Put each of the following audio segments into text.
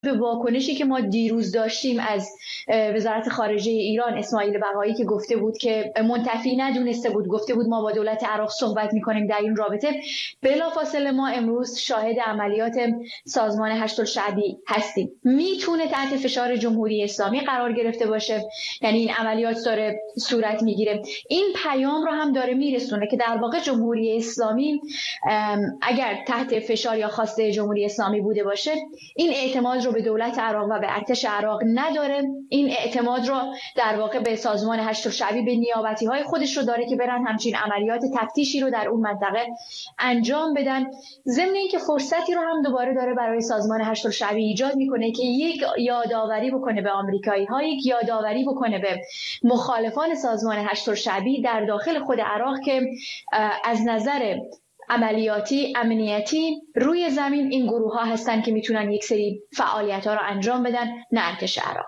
به واکنشی که ما دیروز داشتیم از وزارت خارجه ایران، اسماعیل بقایی که گفته بود که منتفی ندونسته بود، گفته بود ما با دولت عراق صحبت میکنیم در این رابطه، بلافاصله ما امروز شاهد عملیات سازمان هشت الشعبی هستیم. میتونه تحت فشار جمهوری اسلامی قرار گرفته باشه، یعنی این عملیات داره صورت میگیره. این پیام رو هم داره میرسونه که در واقع جمهوری اسلامی اگر تحت فشار یا خواسته جمهوری اسلامی بوده باشه، این اعتماد رو به دولت عراق و به ارتش عراق نداره. این اعتماد رو در واقع به سازمان هشت الشعبی، به نیابتی‌های خودش رو داره که برن همچین عملیات تفتیشی رو در اون منطقه انجام بدن. ضمن اینکه فرصتی رو هم دوباره داره برای سازمان هشت الشعبی ایجاد میکنه که یک یادآوری بکنه به آمریکایی‌ها، یک یادآوری بکنه به مخالفان سازمان هشت الشعبی در داخل خود عراق که از نظر عملیاتی، امنیتی، روی زمین این گروه ها هستن که میتونن یک سری فعالیت ها رو انجام بدن، نه ارتش عراق.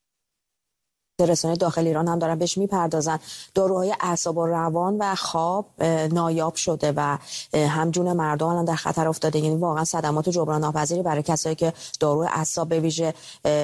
رسانه داخل ایران هم دارن بهش میپردازن. داروهای اعصاب و روان و خواب نایاب شده و همجون مردم الان در خطر افتاده. یعنی واقعا صدمات جبران ناپذیری برای کسایی که داروی اعصاب به ویژه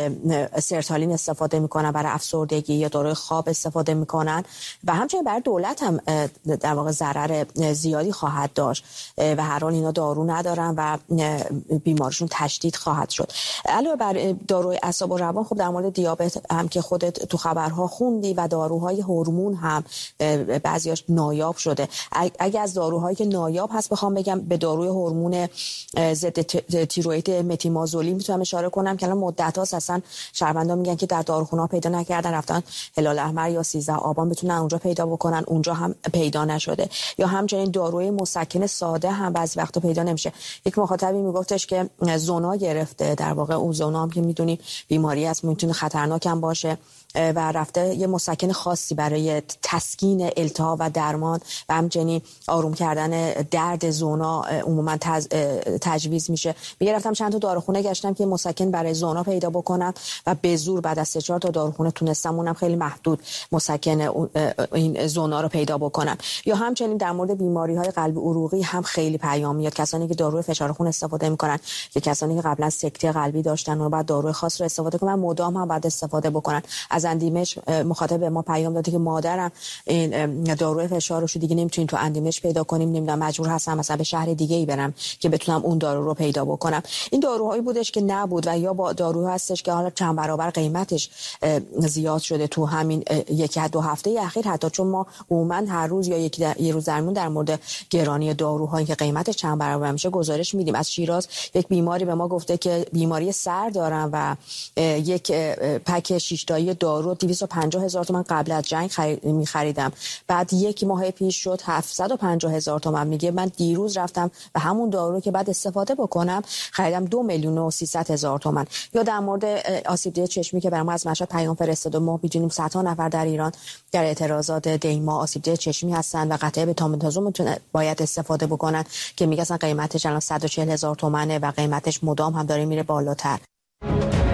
سرتالین استفاده میکنن، برای افسردگی یا داروی خواب استفاده میکنن و همچنین برای دولت هم در واقع ضرر زیادی خواهد داشت و هر حال اینا دارو ندارن و بیمارشون تشدید خواهد شد. علاوه بر داروی اعصاب و روان، خب در مورد دیابت هم که خودت تو خبرها خوندی و داروهای هورمون هم بعضیاش نایاب شده. اگه از داروهایی که نایاب هست بخوام بگم، به داروی هورمون ضد تیروئید متیمازولین میتونم اشاره کنم که الان مدت‌هاست اصلا شهروندان میگن که در داروخونه‌ها پیدا نکردن، رفتن هلال احمر یا 13 آبان بتونن اونجا پیدا بکنن، اونجا هم پیدا نشده. یا همچنین داروی مسکن ساده هم بعضی وقتا پیدا نمیشه. یک مخاطبی میگفتش که زونا گرفته، در واقع اون زونا هم که میدونیم بیماری است، میتونه خطرناک هم باشه و رفته یه مسکن خاصی برای تسکین التهاب و درمان و همچنین آروم کردن درد زونا عموما تجویز میشه. میگرفتم چند تا داروخونه گشتم که مسکن برای زونا پیدا بکنم و به زور بعد از 3-4 تا داروخونه تونستم، اونم خیلی محدود، مسکن این زونا رو پیدا بکنم. یا همچنین در مورد بیماری‌های قلبی عروقی هم خیلی پیام میاد. کسانی که داروی فشار خون استفاده میکنن یا کسانی که قبلا سکته قلبی داشتن و بعد داروی خاص رو استفاده کنن، مدام هم بعد استفاده بکنن. از اندیمش مخاطب ما پیام داده که مادرم این داروی فشارشو دیگه نمیتونیم تو اندیمش پیدا کنیم، نمیدونم مجبور هستم مثلا به شهر دیگه ای برم که بتونم اون دارو رو پیدا بکنم. این داروهایی بودش که نبود و یا با دارو هستش که حالا چند برابر قیمتش زیاد شده تو همین 1-2 هفته اخیر، حتی چون ما عموما هر روز یا یه روز در مورد گرانی داروهایی که قیمتش چند برابر میشه گزارش میدیم. از شیراز یک بیماری به ما گفته که بیماری سر دارم و یک پک 6 تایی دارو 250,000 تومان قبل از جنگ می‌خریدم، بعد یک ماه پیش شد 750,000 تومان. میگه من دیروز رفتم و همون دارو که بعد استفاده بکنم خریدم 2,300,000 تومان. یا در مورد آسیب‌دهی چشمی که برام از مشهد پیام فرستاد و ما می‌دونیم صدها نفر در ایران در اعتراضات دیما آسیب‌ده چشمی هستن و قطعه بتامتازون باید استفاده بکنن که میگه اصلا قیمتش الان 140,000 تومانه و قیمتش مدام هم داره میره بالاتر.